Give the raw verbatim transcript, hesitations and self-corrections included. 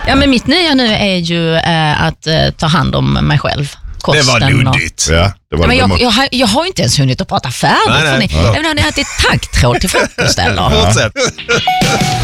Ja, men mitt nya nu är ju äh, att äh, ta hand om mig själv. Det var luddigt. Och... Ja, det var men jag, jag, har, jag har inte ens hunnit att prata färdigt. Nej, nej. Ni, ja. Även om ni har ätit taggtråd till frukost eller? Fortsätt.